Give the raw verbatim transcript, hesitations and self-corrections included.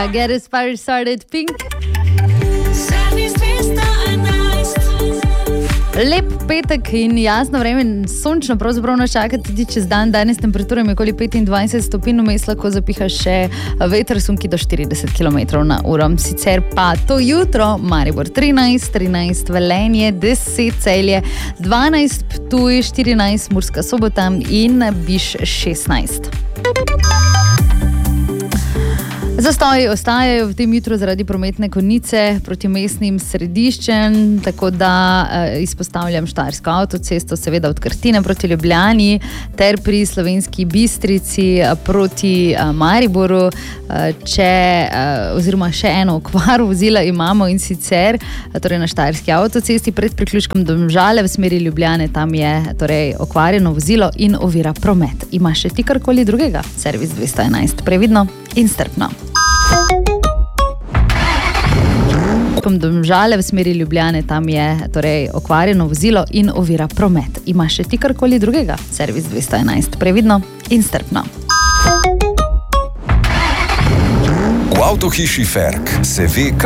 Uh, get us fire started, Pink. Lep petek in jasno vreme, sončno pravzaprav nas čaka tudi čez dan. Danes temperatura je okoli petindvajset stopinj, vmes lahko zapiha še veter sunki do štirideset kilometrov na uro. Sicer pa to jutro Maribor trinajst, trinajst Velenje, deset Celje, dvanajst Ptuj, štirinajst Murska Sobota in Biš šestnajst. Zastoji ostajajo v tem jutru zaradi prometne konice proti mestnim središčem, tako da eh, izpostavljam Štajersko avtocesto, seveda od Krtine proti Ljubljani, ter pri Slovenski Bistrici proti eh, Mariboru, eh, če, eh, oziroma še eno okvaro vozila imamo, in sicer eh, torej na Štajerski avtocesti pred priključkom Domžale v smeri Ljubljane, tam je torej okvarjeno vozilo in ovira promet. Ima še ti karkoli drugega? Servis dvesto enajst, previdno in strpno. Domžale v smeri Ljubljane, tam je torej okvarjeno vozilo in ovira promet. Ima še ti karkoli drugega? Servis dvesto enajst, previdno in strpno. V avtohiši Ferk se ve,